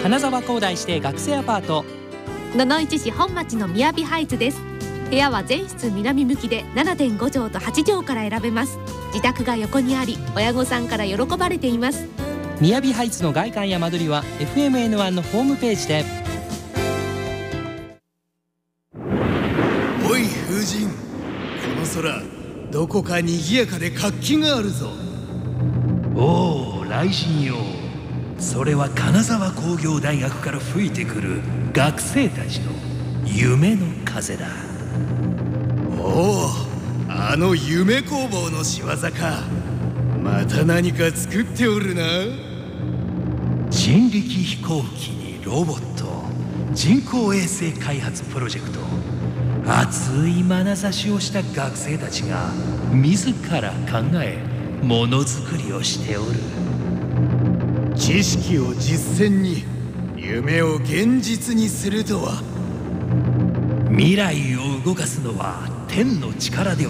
金沢工大指定学生アパート。 野々市市本町のみやびハイツです。部屋は全室南向きで 7.5 畳と8畳から選べます。自宅が横にあり、親御さんから喜ばれています。 みやびハイツの外観や間取りは FMN1 のホームページで。 おい風神、この空どこか賑やかで活気があるぞ。 おお、雷神よ。それは金沢工業大学から吹いてくる学生たちの夢の風だ。 おお、あの夢工房の仕業か。また何か作っておるな。 人力飛行機にロボット、人工衛星開発プロジェクト、熱い眼差しをした学生たちが自ら考えものづくりをしておる。 知識を実践に、夢を現実にするとは。 未来を動かすのは天の力では